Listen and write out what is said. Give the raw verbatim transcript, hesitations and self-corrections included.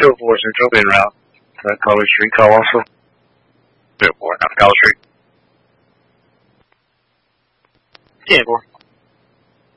two oh four Central, en route to College Street, call also. two oh four, out to College Street. ten four.